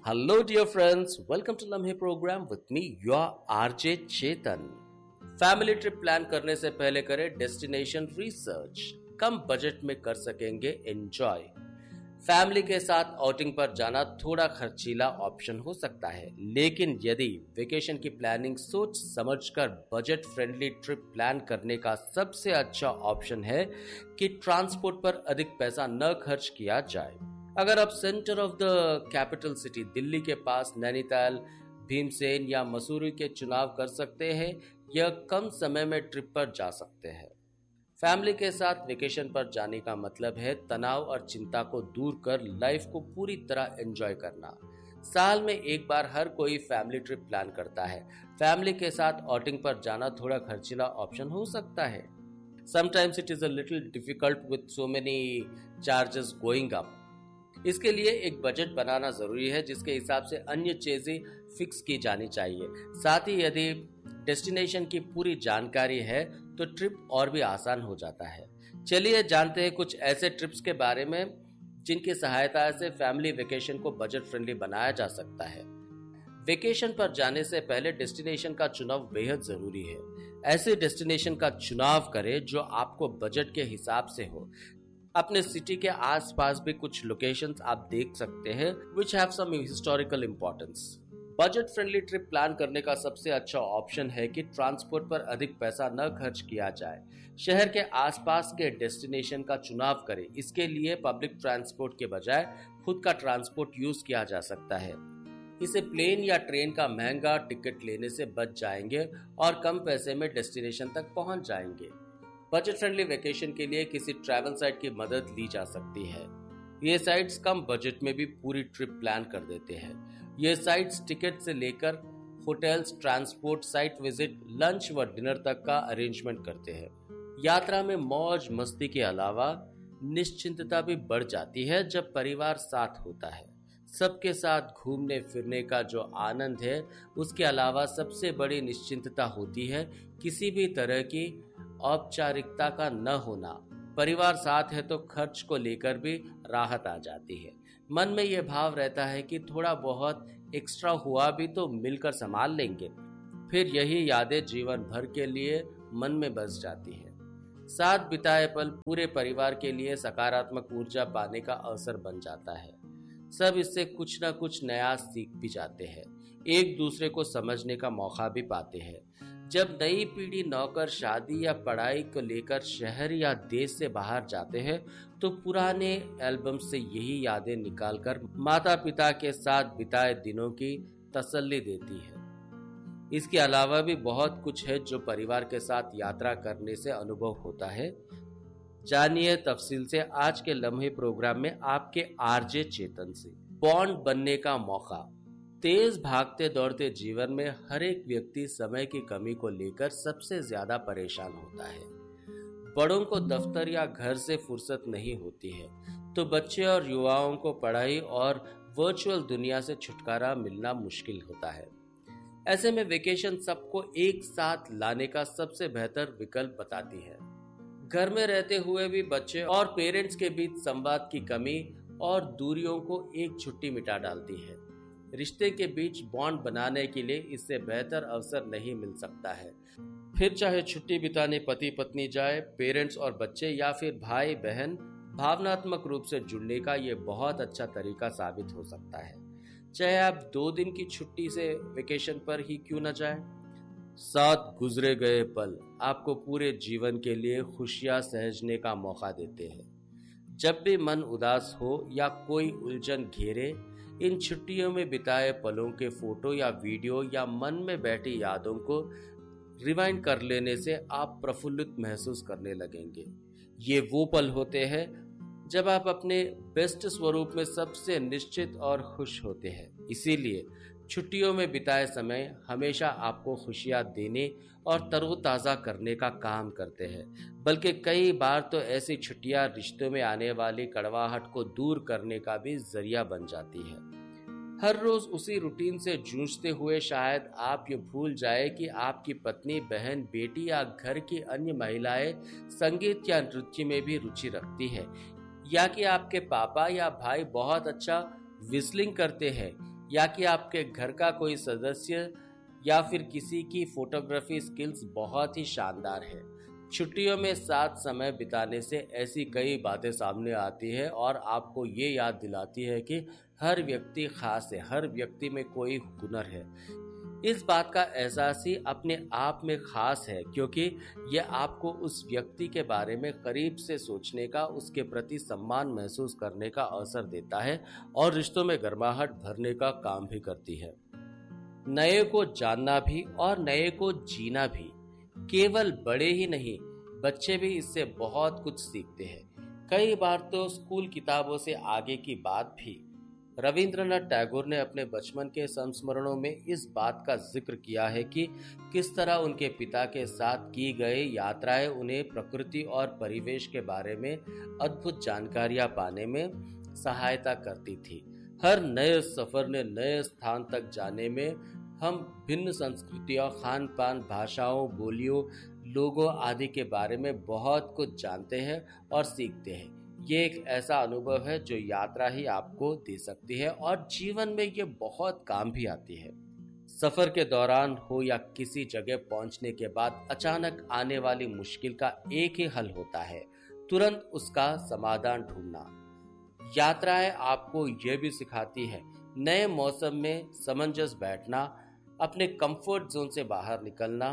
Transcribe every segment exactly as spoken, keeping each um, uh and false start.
Hello, dear friends. Welcome to लम्हे program with me, your R J Chetan. Family trip plan करने से पहले करें डेस्टिनेशन रिसर्च. कम budget में कर सकेंगे एंजॉय. फैमिली के साथ आउटिंग पर जाना थोड़ा खर्चीला ऑप्शन हो सकता है, लेकिन यदि वेकेशन की प्लानिंग सोच समझकर बजट फ्रेंडली ट्रिप प्लान करने का सबसे अच्छा ऑप्शन है कि ट्रांसपोर्ट पर अधिक पैसा न खर्च किया जाए. अगर आप centre of the capital city Delhi के पास नैनीताल, भीमसेन या मसूरी के चुनाव कर सकते हैं, यह कम समय में ट्रिप पर जा सकते हैं. फैमिली के साथ वेकेशन पर जाने का मतलब है तनाव और चिंता को दूर कर लाइफ को पूरी तरह एंजॉय करना. साल में एक बार हर कोई फैमिली ट्रिप प्लान करता है. फैमिली के साथ आउटिंग पर जाना थोड़ा खर्चीला ऑप्शन हो सकता है. Sometimes it is a little difficult with so many charges going up. इसके लिए एक बजट बनाना जरूरी है जिसके हिसाब से अन्य चीजें फिक्स की जानी चाहिए. साथ ही यदि डेस्टिनेशन की पूरी जानकारी है तो ट्रिप और भी आसान हो जाता है. चलिए जानते हैं कुछ ऐसे ट्रिप्स के बारे में जिनकी सहायता से फैमिली वेकेशन को बजट फ्रेंडली बनाया जा सकता है. वेकेशन पर जाने से पहले डेस्टिनेशन का चुनाव बेहद जरूरी है. ऐसे डेस्टिनेशन का चुनाव करें जो आपको बजट के हिसाब से हो. अपने सिटी के आसपास भी कुछ लोकेशंस आप देख सकते हैं which have some historical importance. Budget friendly trip plan करने का सबसे अच्छा ऑप्शन है कि ट्रांसपोर्ट पर अधिक पैसा न खर्च किया जाए. शहर के आसपास के डेस्टिनेशन का चुनाव करें. इसके लिए पब्लिक ट्रांसपोर्ट के बजाय खुद का ट्रांसपोर्ट यूज किया जा सकता है. इसे प्लेन या ट्रेन का महंगा टिकट लेने से बच जाएंगे और कम पैसे में डेस्टिनेशन तक पहुंच जाएंगे. बजट फ्रेंडली वेकेशन के लिए किसी ट्रैवल साइट की मदद ली जा सकती है. ये साइट्स कम बजट में भी पूरी ट्रिप प्लान कर देते हैं. ये साइट्स टिकट से लेकर hotels, transport, site visit, lunch व डिनर तक का अरेंजमेंट करते हैं. यात्रा में मौज मस्ती के अलावा निश्चिंतता भी बढ़ जाती है जब परिवार साथ होता है. सबके साथ घूमने फिरने का जो आनंद है उसके अलावा सबसे बड़ी निश्चिंतता होती है किसी भी तरह की औपचारिकता का न होना. परिवार साथ है तो खर्च को लेकर भी राहत आ जाती है. मन में यह भाव रहता है कि थोड़ा बहुत एक्स्ट्रा हुआ भी तो मिलकर संभाल लेंगे. फिर यही यादें जीवन भर के लिए मन में बस जाती है. साथ बिताए पल पूरे परिवार के लिए सकारात्मक ऊर्जा पाने का अवसर बन जाता है. सब इससे कुछ न कुछ नया सीख भी जाते हैं. एक दूसरे को समझने का मौका भी पाते हैं. जब नई पीढ़ी नौकर, शादी या पढ़ाई को लेकर शहर या देश से बाहर जाते हैं तो पुराने एल्बम से यही यादें निकालकर माता पिता के साथ बिताए दिनों की तसल्ली देती है. इसके अलावा भी बहुत कुछ है जो परिवार के साथ यात्रा करने से अनुभव होता है. जानिए तफसील से आज के लम्हे प्रोग्राम में आपके आरजे चेतन से. बॉन्ड बनने का मौका. तेज भागते दौड़ते जीवन में हर एक व्यक्ति समय की कमी को लेकर सबसे ज्यादा परेशान होता है. बड़ों को दफ्तर या घर से फुर्सत नहीं होती है तो बच्चे और युवाओं को पढ़ाई और वर्चुअल दुनिया से छुटकारा मिलना मुश्किल होता है. ऐसे में वेकेशन सबको एक साथ लाने का सबसे बेहतर विकल्प बताती है. घर में रहते हुए भी बच्चे और पेरेंट्स के बीच संवाद की कमी और दूरियों को एक छुट्टी मिटा डालती है. रिश्ते के बीच बॉन्ड बनाने के लिए इससे बेहतर अवसर नहीं मिल सकता है. फिर चाहे छुट्टी बिताने पति पत्नी जाए, पेरेंट्स और बच्चे या फिर भाई बहन, भावनात्मक रूप से जुड़ने का ये बहुत अच्छा तरीका साबित हो सकता है. चाहे आप दो दिन की छुट्टी से वेकेशन पर ही क्यों न जाएं. साथ गुजरे गए पल आपको पूरे जीवन के लिए खुशियां सहजने का मौका देते हैं. जब भी मन उदास हो या कोई उलझन घेरे, इन छुट्टियों में बिताए पलों के फोटो या वीडियो या मन में बैठी यादों को रिवाइंड कर लेने से आप प्रफुल्लित महसूस करने लगेंगे. ये वो पल होते हैं जब आप अपने बेस्ट स्वरूप में सबसे निश्चित और खुश होते हैं. इसीलिए छुट्टियों में बिताए समय हमेशा आपको खुशियां देने और तरोताज़ा करने का काम करते हैं. बल्कि कई बार तो ऐसी छुट्टियां रिश्तों में आने वाली कड़वाहट को दूर करने का भी जरिया बन जाती है. हर रोज उसी रूटीन से जूझते हुए शायद आप ये भूल जाए कि आपकी पत्नी, बहन, बेटी या घर की अन्य महिलाएं संगीत या नृत्य में भी रुचि रखती है, या कि आपके पापा या भाई बहुत अच्छा विस्लिंग करते हैं, या कि आपके घर का कोई सदस्य या फिर किसी की फोटोग्राफी स्किल्स बहुत ही शानदार है। छुट्टियों में साथ समय बिताने से ऐसी कई बातें सामने आती है और आपको ये याद दिलाती है कि हर व्यक्ति खास है, हर व्यक्ति में कोई हुनर है। इस बात का एहसास ही अपने आप में खास है, क्योंकि यह आपको उस व्यक्ति के बारे में करीब से सोचने का, उसके प्रति सम्मान महसूस करने का अवसर देता है और रिश्तों में गर्माहट भरने का काम भी करती है। नए को जानना भी और नए को जीना भी, केवल बड़े ही नहीं, बच्चे भी इससे बहुत कुछ सीखते हैं। कई बार तो स्कूल किताबों से आगे की बात भी। रविंद्रनाथ टैगोर ने अपने बचपन के संस्मरणों में इस बात का जिक्र किया है कि किस तरह उनके पिता के साथ की गई यात्राएं उन्हें प्रकृति और परिवेश के बारे में अद्भुत जानकारियां पाने में सहायता करती थी। हर नए सफर ने नए स्थान तक जाने में हम भिन्न संस्कृतियों, खान पान, भाषाओं, बोलियों, लोगों आदि के बारे में बहुत कुछ जानते हैं और सीखते हैं। ये एक ऐसा अनुभव है जो यात्रा ही आपको दे सकती है और जीवन में ये बहुत काम भी आती है। सफर के दौरान हो या किसी जगह पहुंचने के बाद अचानक आने वाली मुश्किल का एक ही हल होता है, तुरंत उसका समाधान ढूंढना। यात्राएं आपको ये भी सिखाती है नए मौसम में समंजस बैठना, अपने कंफर्ट जोन से बाहर निकलना,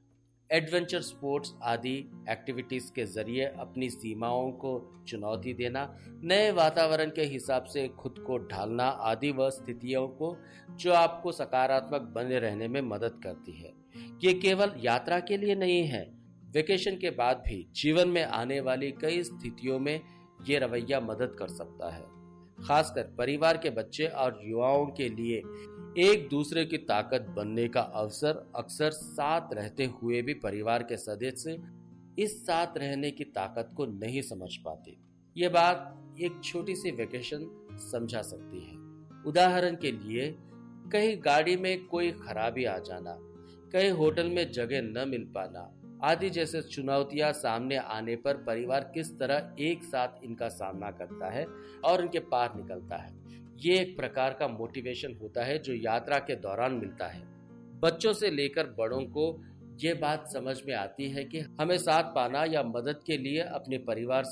एडवेंचर स्पोर्ट्स आदि एक्टिविटीज के जरिए अपनी सीमाओं को चुनौती देना, नए वातावरण के हिसाब से खुद को ढालना आदि वह स्थितियों को जो आपको सकारात्मक बने रहने में मदद करती है। ये केवल यात्रा के लिए नहीं है, वेकेशन के बाद भी जीवन में आने वाली कई स्थितियों में ये रवैया मदद कर सकता है। खासकर परिवार के बच्चे और युवाओं के लिए एक दूसरे की ताकत बनने का अवसर। अक्सर साथ रहते हुए भी परिवार के सदस्य इस साथ रहने की ताकत को नहीं समझ पाते। ये बात एक छोटी सी वेकेशन समझा सकती है। उदाहरण के लिए, कहीं गाड़ी में कोई खराबी आ जाना, कहीं होटल में जगह न मिल पाना आदि जैसे चुनौतियां सामने आने पर परिवार किस तरह एक साथ इनका सामना करता है और इनके पार निकलता है, ये एक प्रकार का मोटिवेशन होता है जो यात्रा के दौरान मिलता है। बच्चों से लेकर बड़ों को ये बात समझ में आती है कि हमें साथ पाना या मदद के लिए अपने परिवार